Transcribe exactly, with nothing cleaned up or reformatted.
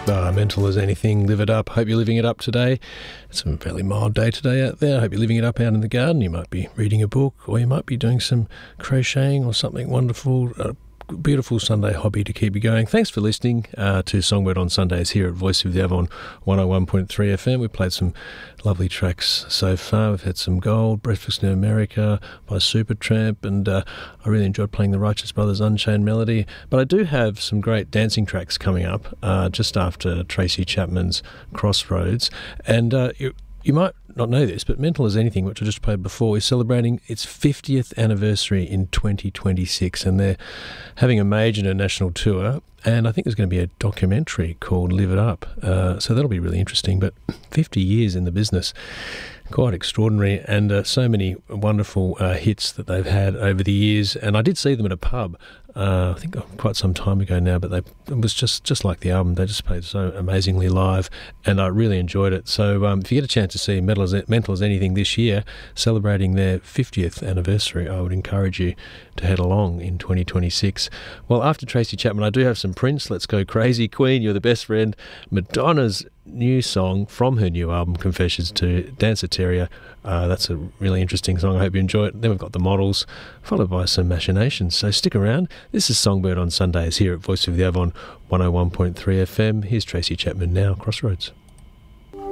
uh, Mental as Anything, Live It Up. Hope you're living it up today. It's a fairly mild day today out there. I hope you're living it up out in the garden. You might be reading a book, or you might be doing some crocheting or something wonderful. Uh, Beautiful Sunday hobby to keep you going. Thanks for listening uh, to Songbird on Sundays here at Voice of the Avon one oh one point three F M. We've played some lovely tracks so far. We've had some Gold, Breakfast in America by Supertramp, and uh, I really enjoyed playing the Righteous Brothers' Unchained Melody. But I do have some great dancing tracks coming up uh, just after Tracy Chapman's Crossroads. And uh, you, you might not know this, but Mental as Anything, which I just played before, is celebrating its fiftieth anniversary in twenty twenty-six, and they're having a major international tour, and I think there's going to be a documentary called Live It Up, uh, so that'll be really interesting. But fifty years in the business, quite extraordinary, and uh, so many wonderful uh, hits that they've had over the years. And I did see them at a pub, uh, I think quite some time ago now, but they, it was just, just like the album. They just played so amazingly live, and I really enjoyed it. So um, if you get a chance to see Mental as, Mental as Anything this year, celebrating their fiftieth anniversary, I would encourage you to head along in twenty twenty-six. Well, after Tracy Chapman, I do have some Prince, Let's Go Crazy, Queen, You're the Best Friend, Madonna's new song from her new album, Confessions to Danceteria. Uh, that's a really interesting song. I hope you enjoy it. Then we've got The Models, followed by some Machinations. So stick around. This is Songbird on Sundays here at Voice of the Avon one oh one point three F M. Here's Tracy Chapman now, Crossroads.